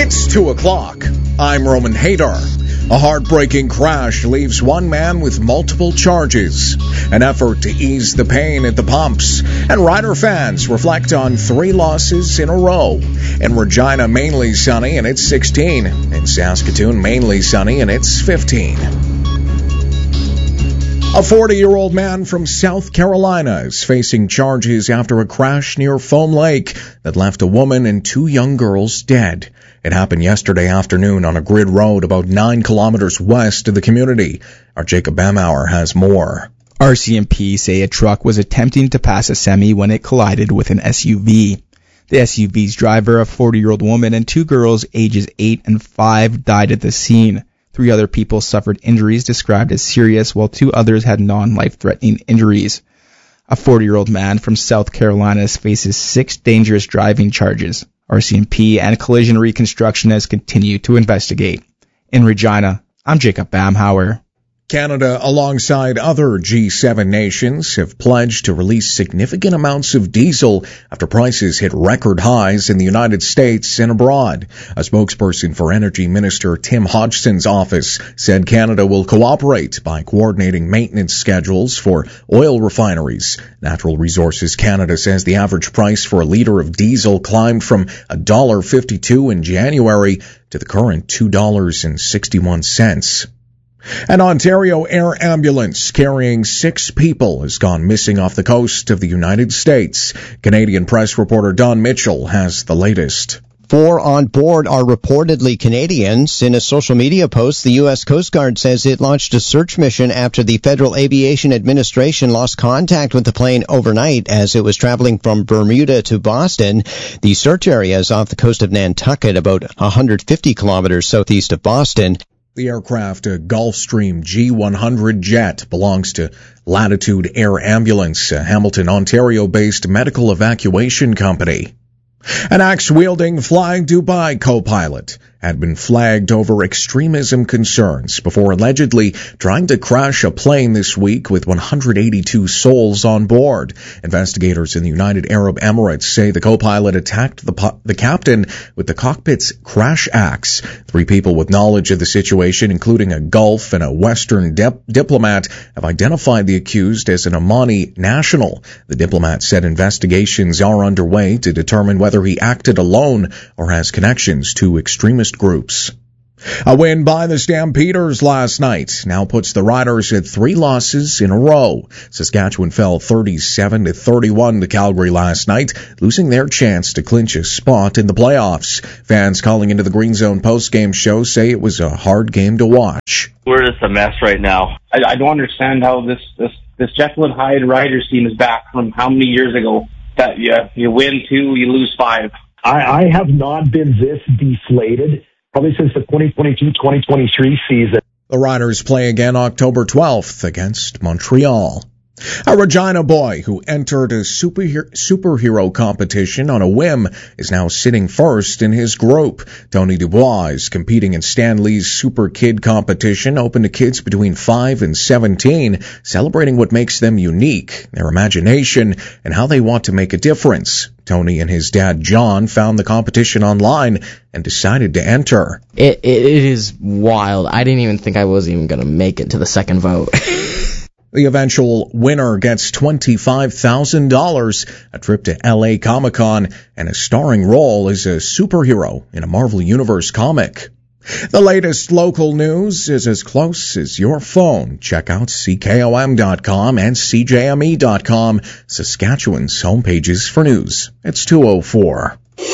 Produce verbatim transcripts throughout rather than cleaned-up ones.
It's two o'clock. I'm Roman Hadar. A heartbreaking crash leaves one man with multiple charges. An effort to ease the pain at the pumps. And Rider fans reflect on three losses in a row. In Regina, mainly sunny, and it's sixteen. In Saskatoon, mainly sunny, and it's fifteen. A forty-year-old man from South Carolina is facing charges after a crash near Foam Lake that left a woman and two young girls dead. It happened yesterday afternoon on a grid road about nine kilometers west of the community. Our Jacob Bamauer has more. R C M P say a truck was attempting to pass a semi when it collided with an S U V. The S U V's driver, a forty-year-old woman, and two girls ages eight and five died at the scene. Three other people suffered injuries described as serious, while two others had non-life-threatening injuries. A forty-year-old man from South Carolina faces six dangerous driving charges. R C M P and Collision Reconstructionists continue to investigate. In Regina, I'm Jacob Bamhauer. Canada, alongside other G seven nations, have pledged to release significant amounts of diesel after prices hit record highs in the United States and abroad. A spokesperson for Energy Minister Tim Hodgson's office said Canada will cooperate by coordinating maintenance schedules for oil refineries. Natural Resources Canada says the average price for a liter of diesel climbed from one dollar and fifty-two cents in January to the current two dollars and sixty-one cents. An Ontario air ambulance carrying six people has gone missing off the coast of the United States. Canadian press reporter Don Mitchell has the latest. Four on board are reportedly Canadians. In a social media post, the U S Coast Guard says it launched a search mission after the Federal Aviation Administration lost contact with the plane overnight as it was traveling from Bermuda to Boston. The search area is off the coast of Nantucket, about one hundred fifty kilometers southeast of Boston. The aircraft, a Gulfstream G one hundred jet, belongs to Latitude Air Ambulance, a Hamilton, Ontario-based medical evacuation company. An axe-wielding Fly Dubai co-pilot had been flagged over extremism concerns before allegedly trying to crash a plane this week with one hundred eighty-two souls on board. Investigators in the United Arab Emirates say the co-pilot attacked the, the captain with the cockpit's crash axe. Three people with knowledge of the situation, including a Gulf and a Western dip- diplomat, have identified the accused as an Omani national. The diplomat said investigations are underway to determine whether he acted alone or has connections to extremist groups. A win by the Stampeders last night now puts the Riders at three losses in a row. Saskatchewan fell thirty-seven to thirty-one to Calgary last night, losing their chance to clinch a spot in the playoffs. Fans calling into the Green Zone postgame show say it was a hard game to watch. We're just a mess right now. I, I don't understand how this, this, this Jekyll and Hyde Riders team is back from how many years ago that you, you win two, you lose five. I, I have not been this deflated probably since the twenty twenty-two twenty twenty-three season. The Riders play again October twelfth against Montreal. A Regina boy who entered a superhero, superhero competition on a whim is now sitting first in his group. Tony Dubois is competing in Stan Lee's Super Kid competition, open to kids between five and seventeen, celebrating what makes them unique, their imagination, and how they want to make a difference. Tony and his dad John found the competition online and decided to enter. It, it, it is wild. I didn't even think I was even going to make it to the second vote. The eventual winner gets twenty-five thousand dollars, a trip to L A Comic-Con, and a starring role as a superhero in a Marvel Universe comic. The latest local news is as close as your phone. Check out C K O M dot com and C J M E dot com, Saskatchewan's homepages for news. It's two oh four.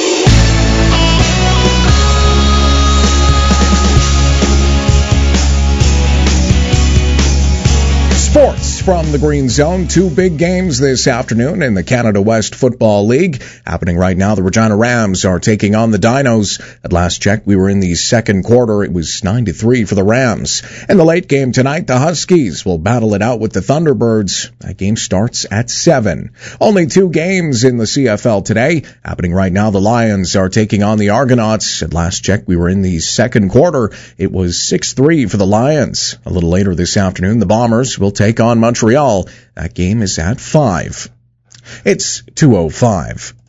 Sports from the Green Zone. Two big games this afternoon in the Canada West Football League. Happening right now, the Regina Rams are taking on the Dinos. At last check, we were in the second quarter. It was nine to three for the Rams. In the late game tonight, the Huskies will battle it out with the Thunderbirds. That game starts at seven. Only two games in the C F L today. Happening right now, the Lions are taking on the Argonauts. At last check, we were in the second quarter. It was six three for the Lions. A little later this afternoon, the Bombers will take on Montreal. That game is at five. It's two oh five.